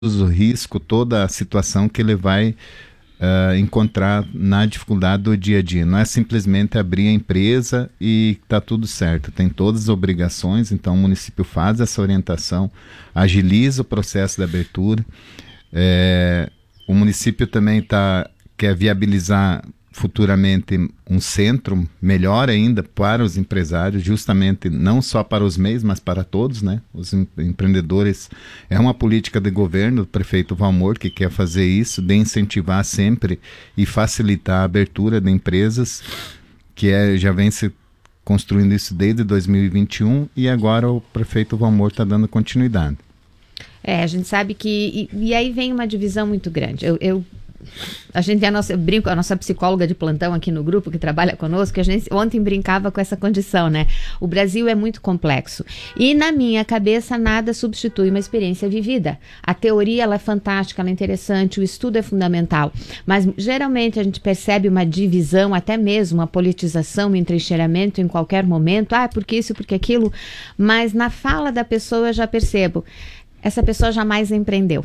o risco, toda a situação que ele vai encontrar na dificuldade do dia a dia. Não é simplesmente abrir a empresa e está tudo certo. Tem todas as obrigações, então o município faz essa orientação, agiliza o processo de abertura. O município também quer viabilizar futuramente um centro melhor ainda para os empresários, justamente não só para os MEIs, mas para todos, né? Os empreendedores, é uma política de governo do prefeito Valmor que quer fazer isso, de incentivar sempre e facilitar a abertura de empresas, que já vem se construindo isso desde 2021 e agora o prefeito Valmor está dando continuidade. A gente sabe que... E aí vem uma divisão muito grande. A gente brinco, a nossa psicóloga de plantão aqui no grupo que trabalha conosco, a gente ontem brincava com essa condição, né? O Brasil é muito complexo e na minha cabeça nada substitui uma experiência vivida. A teoria ela é fantástica, ela é interessante, o estudo é fundamental, mas geralmente a gente percebe uma divisão, até mesmo uma politização, um entrincheiramento em qualquer momento, porque isso, porque aquilo, mas na fala da pessoa eu já percebo, essa pessoa jamais empreendeu.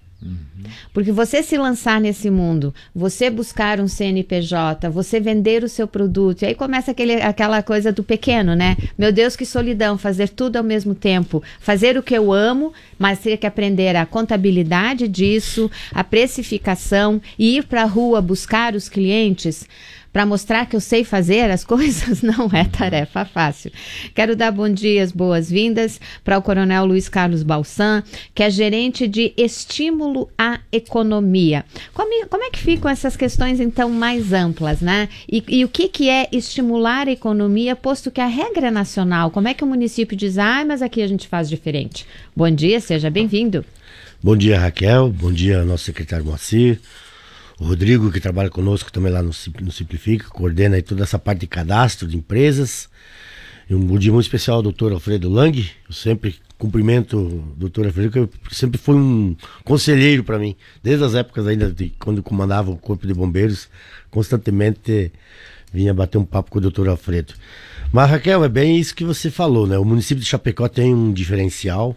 Porque você se lançar nesse mundo, você buscar um CNPJ, você vender o seu produto, e aí começa aquela coisa do pequeno, né? Meu Deus, que solidão, fazer tudo ao mesmo tempo, fazer o que eu amo, mas ter que aprender a contabilidade disso, a precificação, e ir para a rua buscar os clientes para mostrar que eu sei fazer as coisas, não é tarefa fácil. Quero dar bom dia, boas-vindas para o Coronel Luiz Carlos Balsan, que é gerente de estímulo à economia. Como é que ficam essas questões, então, mais amplas, né? E o que é estimular a economia, posto que a regra é nacional? Como é que o município diz, mas aqui a gente faz diferente? Bom dia, seja bem-vindo. Bom dia, Raquel. Bom dia, nosso secretário Moacir. O Rodrigo, que trabalha conosco também lá no Simplifica, coordena aí toda essa parte de cadastro de empresas. E um bom dia muito especial ao doutor Alfredo Lang. Eu sempre cumprimento o doutor Alfredo, que sempre foi um conselheiro para mim. Desde as épocas ainda de quando comandava o Corpo de Bombeiros, constantemente vinha bater um papo com o doutor Alfredo. Mas, Raquel, é bem isso que você falou, né? O município de Chapecó tem um diferencial.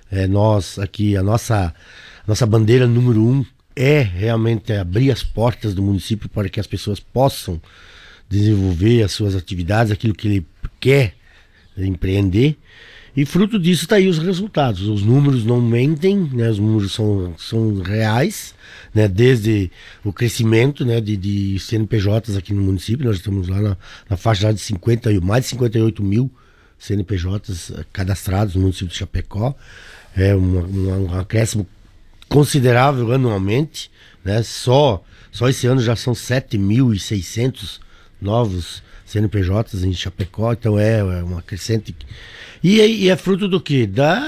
Nós aqui, a nossa bandeira número 1 é realmente abrir as portas do município para que as pessoas possam desenvolver as suas atividades, aquilo que ele quer empreender, e fruto disso está aí os resultados. Os números não mentem, né? Os números são reais, né? Desde o crescimento, né? de CNPJs aqui no município. Nós estamos lá na faixa de mais de 58 mil CNPJs cadastrados no município de Chapecó. É um acréscimo considerável anualmente, né? Só esse ano já são 7.600 novos CNPJs em Chapecó, então é uma crescente. E é fruto do quê?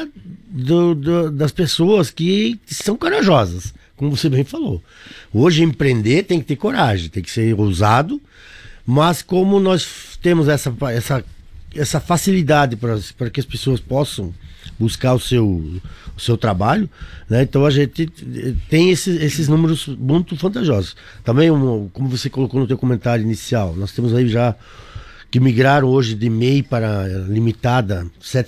Das pessoas que são corajosas, como você bem falou. Hoje empreender tem que ter coragem, tem que ser ousado, mas como nós temos essa facilidade para que as pessoas possam buscar o seu trabalho, né? Então a gente tem esses números muito vantajosos. Também, como você colocou no teu comentário inicial, nós temos aí já que migraram hoje de MEI para limitada,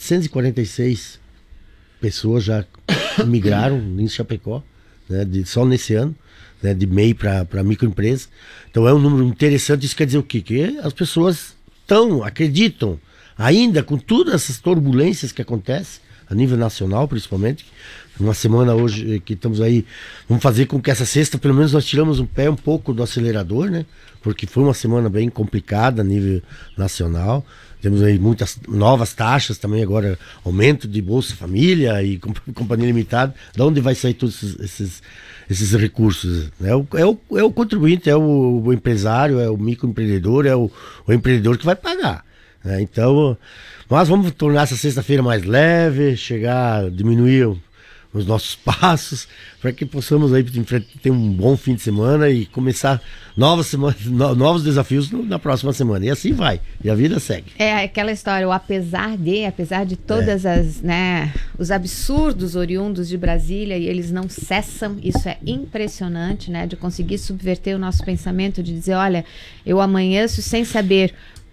746 pessoas já migraram em Chapecó, né? Só nesse ano, né? De MEI para microempresa. Então é um número interessante. Isso quer dizer o quê? Que as pessoas acreditam, ainda com todas essas turbulências que acontecem, a nível nacional principalmente, uma semana hoje que estamos aí, vamos fazer com que essa sexta, pelo menos nós tiramos um pé um pouco do acelerador, né? Porque foi uma semana bem complicada a nível nacional. Temos aí muitas novas taxas também agora, aumento de Bolsa Família e Companhia Limitada. De onde vai sair todos esses recursos? É o contribuinte, é o empresário, é o microempreendedor, é o empreendedor que vai pagar, né? Então, mas vamos tornar essa sexta-feira mais leve, diminuir os nossos passos, para que possamos aí ter um bom fim de semana e começar novos desafios na próxima semana. E assim vai, e a vida segue. É aquela história, apesar de todas os absurdos oriundos de Brasília, e eles não cessam, isso é impressionante, né? De conseguir subverter o nosso pensamento, de dizer, olha, eu amanheço sem saber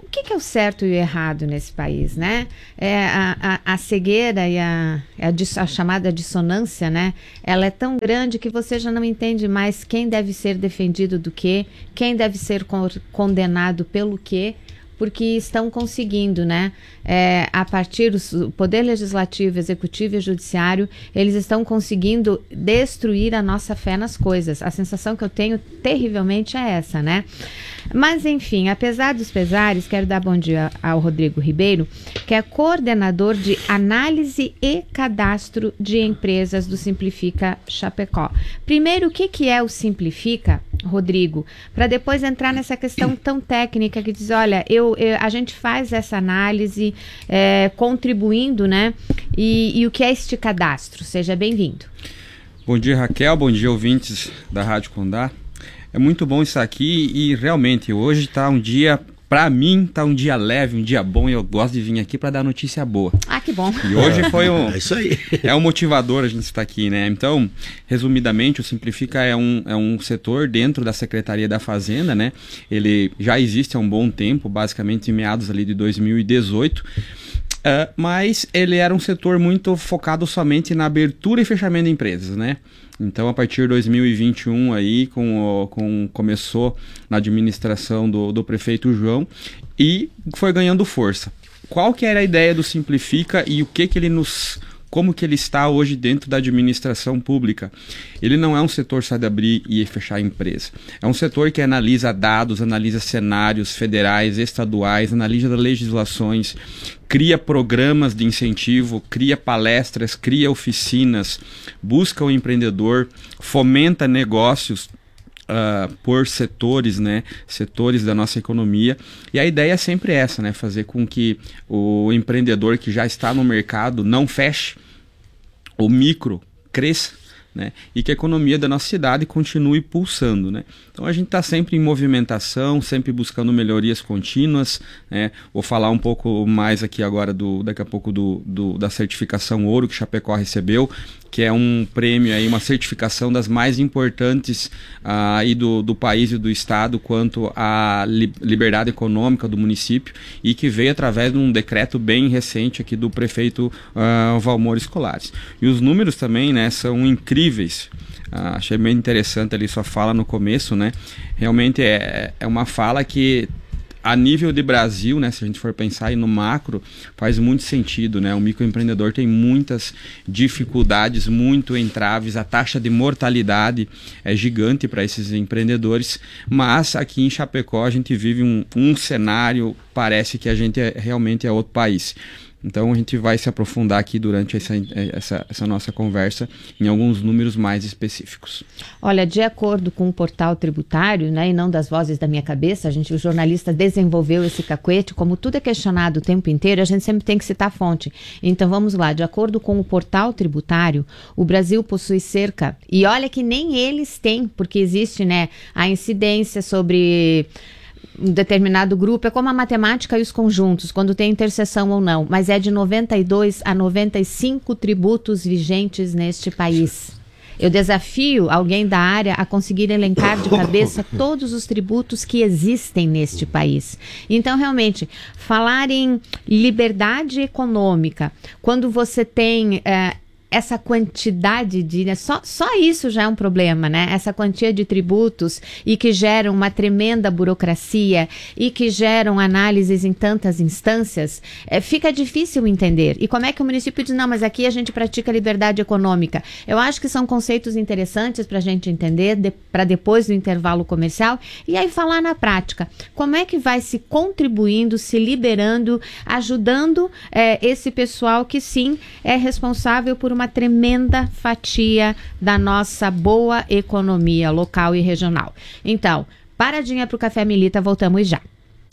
que é o certo e o errado nesse país, né? A cegueira e a chamada dissonância, né? Ela é tão grande que você já não entende mais quem deve ser defendido do quê, quem deve ser condenado pelo quê, porque estão conseguindo, né? A partir do Poder Legislativo, Executivo e Judiciário, eles estão conseguindo destruir a nossa fé nas coisas. A sensação que eu tenho terrivelmente é essa, né? Mas, enfim, apesar dos pesares, quero dar bom dia ao Rodrigo Ribeiro, que é coordenador de análise e cadastro de empresas do Simplifica Chapecó. Primeiro, o que é o Simplifica, Rodrigo? Para depois entrar nessa questão tão técnica que diz, olha, a gente faz essa análise contribuindo, né? E o que é este cadastro? Seja bem-vindo. Bom dia, Raquel. Bom dia, ouvintes da Rádio Condá. É muito bom estar aqui e realmente hoje está um dia, para mim, está um dia leve, um dia bom, e eu gosto de vir aqui para dar notícia boa. Ah, que bom. E hoje foi é isso aí. É um motivador a gente estar aqui, né? Então, resumidamente, o Simplifica é um setor dentro da Secretaria da Fazenda, né? Ele já existe há um bom tempo, basicamente em meados ali de 2018. Mas ele era um setor muito focado somente na abertura e fechamento de empresas, né? Então, a partir de 2021, aí, começou na administração do prefeito João e foi ganhando força. Qual que era a ideia do Simplifica e como que ele está hoje dentro da administração pública? Ele não é um setor só de abrir e fechar a empresa. É um setor que analisa dados, analisa cenários federais, estaduais, analisa legislações, cria programas de incentivo, cria palestras, cria oficinas, busca o empreendedor, fomenta negócios por setores, né? Setores da nossa economia. E a ideia é sempre essa, né? Fazer com que o empreendedor que já está no mercado não feche, o micro cresça, né? E que a economia da nossa cidade continue pulsando, né? Então a gente está sempre em movimentação, sempre buscando melhorias contínuas, né? Vou falar um pouco mais aqui agora daqui a pouco da certificação ouro que Chapecó recebeu, que é um prêmio aí, uma certificação das mais importantes aí do país e do estado quanto à liberdade econômica do município, e que veio através de um decreto bem recente aqui do prefeito Valmor Scolares. E os números também, né, são incríveis. Achei bem interessante ali sua fala no começo, né? Realmente é uma fala que, a nível de Brasil, né, se a gente for pensar aí no macro, faz muito sentido, né? O microempreendedor tem muitas dificuldades, muito entraves, a taxa de mortalidade é gigante para esses empreendedores, mas aqui em Chapecó a gente vive um cenário, parece que a gente realmente é outro país. Então a gente vai se aprofundar aqui durante essa nossa conversa em alguns números mais específicos. Olha, de acordo com o portal tributário, né, e não das vozes da minha cabeça, o jornalista desenvolveu esse cacuete, como tudo é questionado o tempo inteiro, a gente sempre tem que citar a fonte. Então vamos lá, de acordo com o portal tributário, o Brasil possui cerca, e olha que nem eles têm, porque existe, né, a incidência sobre um determinado grupo, é como a matemática e os conjuntos, quando tem interseção ou não, mas é de 92 a 95 tributos vigentes neste país. Eu desafio alguém da área a conseguir elencar de cabeça todos os tributos que existem neste país. Então, realmente, falar em liberdade econômica, quando você tem essa quantidade de... Né, só isso já é um problema, né? Essa quantia de tributos e que geram uma tremenda burocracia e que geram análises em tantas instâncias, fica difícil entender. E como é que o município diz, não, mas aqui a gente pratica liberdade econômica? Eu acho que são conceitos interessantes para a gente entender, para depois do intervalo comercial, e aí falar na prática. Como é que vai se contribuindo, se liberando, ajudando esse pessoal que sim é responsável por uma tremenda fatia da nossa boa economia local e regional. Então, paradinha para o Café Milita, voltamos já.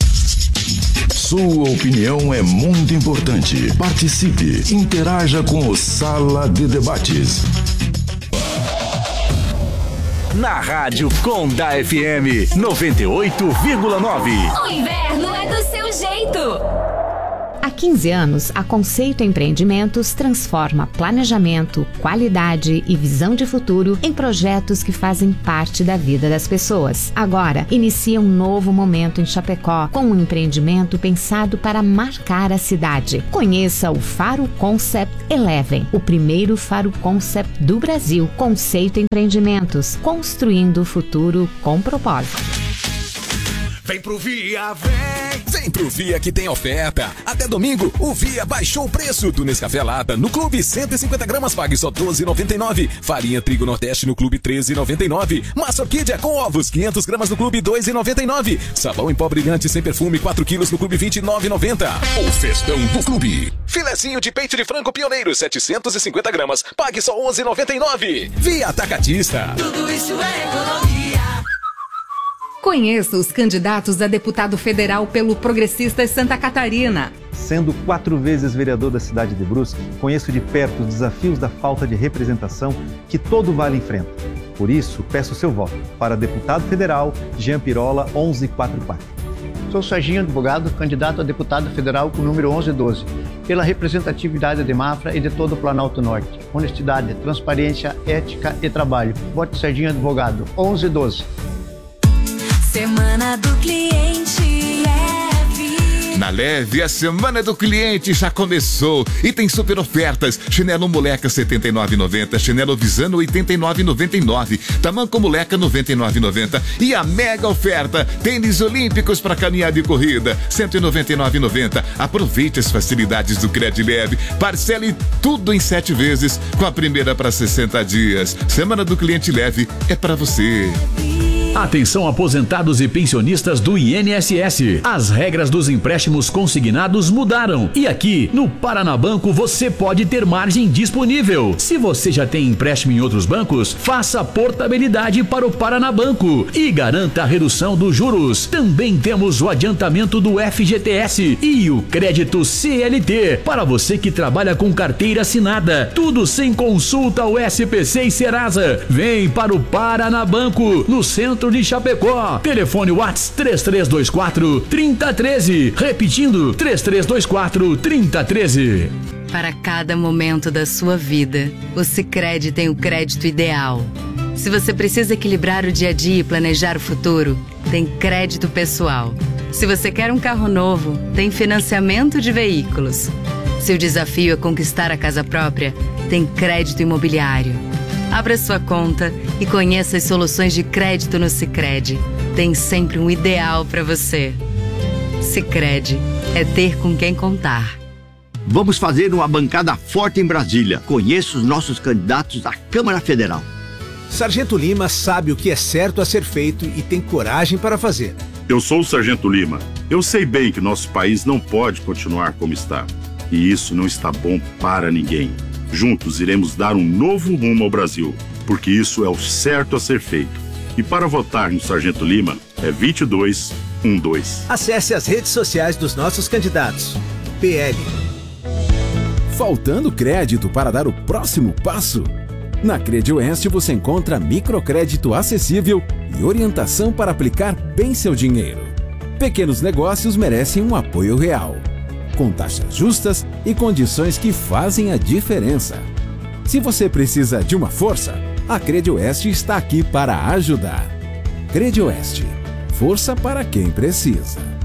Sua opinião é muito importante. Participe, interaja com o Sala de Debates. Na Rádio Condá FM 98,9. O inverno é do seu jeito. Há 15 anos, a Conceito Empreendimentos transforma planejamento, qualidade e visão de futuro em projetos que fazem parte da vida das pessoas. Agora, inicia um novo momento em Chapecó, com um empreendimento pensado para marcar a cidade. Conheça o Faro Concept Eleven, o primeiro Faro Concept do Brasil. Conceito Empreendimentos, construindo o futuro com propósito. Vem pro Via, vem pro Via que tem oferta. Até domingo, o Via baixou o preço do Nescafé Lata no Clube 150 gramas, pague só R$12,99. Farinha Trigo Nordeste no Clube R$13,99. Massa Orquídea com ovos 500 gramas no Clube R$2,99. Sabão em pó brilhante sem perfume 4 quilos no Clube R$29,90. O festão do Clube. Filezinho de peito de frango pioneiro 750 gramas, pague só R$11,99. Via Atacadista. Tudo isso é economia. Conheça os candidatos a deputado federal pelo Progressistas Santa Catarina. Sendo 4 vezes vereador da cidade de Brusque, conheço de perto os desafios da falta de representação que todo Vale enfrenta. Por isso, peço seu voto para deputado federal Jean Pirola 1144. Sou Serginho Advogado, candidato a deputado federal com o número 1112, pela representatividade de Mafra e de todo o Planalto Norte. Honestidade, transparência, ética e trabalho. Vote Serginho Advogado 1112. Semana do Cliente Leve. Na Leve, a Semana do Cliente já começou e tem super ofertas. Chinelo Moleca R$ 79,90, chinelo Visano R$ 89,99, tamanco Moleca R$ 99,90 e a mega oferta, tênis olímpicos para caminhada e corrida R$ 199,90. Aproveite as facilidades do Cred Leve, parcele tudo em 7 vezes com a primeira para 60 dias. Semana do Cliente Leve é para você. Atenção aposentados e pensionistas do INSS. As regras dos empréstimos consignados mudaram. E aqui, no Paranabanco, você pode ter margem disponível. Se você já tem empréstimo em outros bancos, faça portabilidade para o Paranabanco e garanta a redução dos juros. Também temos o adiantamento do FGTS e o crédito CLT para você que trabalha com carteira assinada. Tudo sem consulta ao SPC e Serasa. Vem para o Paranabanco, no centro de Chapecó. Telefone WhatsApp 3324-3013. Repetindo, 3324-3013. Para cada momento da sua vida, o Sicredi tem o crédito ideal. Se você precisa equilibrar o dia a dia e planejar o futuro, tem crédito pessoal. Se você quer um carro novo, tem financiamento de veículos. Se o desafio é conquistar a casa própria, tem crédito imobiliário. Abra sua conta e conheça as soluções de crédito no Sicredi. Tem sempre um ideal para você. Sicredi é ter com quem contar. Vamos fazer uma bancada forte em Brasília. Conheça os nossos candidatos à Câmara Federal. Sargento Lima sabe o que é certo a ser feito e tem coragem para fazer. Eu sou o Sargento Lima. Eu sei bem que nosso país não pode continuar como está. E isso não está bom para ninguém. Juntos iremos dar um novo rumo ao Brasil, porque isso é o certo a ser feito. E para votar no Sargento Lima, é 2212. Acesse as redes sociais dos nossos candidatos. PL. Faltando crédito para dar o próximo passo? Na CredOeste você encontra microcrédito acessível e orientação para aplicar bem seu dinheiro. Pequenos negócios merecem um apoio real, com taxas justas e condições que fazem a diferença. Se você precisa de uma força, a CredOeste está aqui para ajudar. CredOeste, força para quem precisa.